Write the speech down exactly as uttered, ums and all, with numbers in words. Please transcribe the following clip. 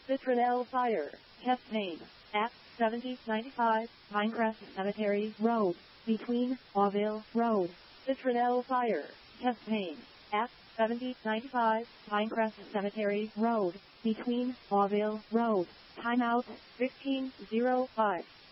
Citronelle Fire, Campaign, at seventy ninety-five, Pinecrest Cemetery Road, between Auville Road. Citronelle Fire, Campaign, at seventy ninety-five, Pinecrest Cemetery Road, between Auville Road. Timeout, fifteen oh five.